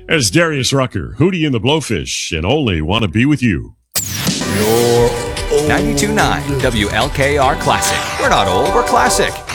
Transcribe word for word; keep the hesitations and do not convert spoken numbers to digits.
As Darius Rucker, Hootie and the Blowfish, and Only Want to Be With You. ninety-two point nine W L K R Classic. We're not old, we're classic.